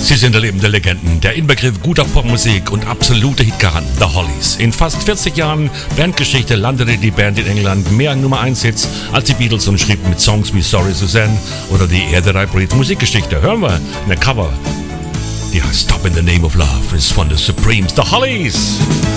Sie sind lebende Legenden, der Inbegriff guter Popmusik und absolute Hitgaranten, The Hollies. In fast 40 Jahren Bandgeschichte landete die Band in England mehr Nummer 1 Hits als die Beatles und schrieb mit Songs wie Sorry Suzanne oder Die Erde repariert Musikgeschichte. Hören wir eine Cover, die heißt Stop in the Name of Love, ist von The Supremes, The Hollies.